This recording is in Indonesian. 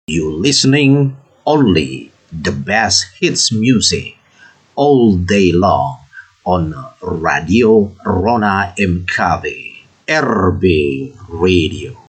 You listening only the best hits music all day long on Radio Rona MKB RB Radio.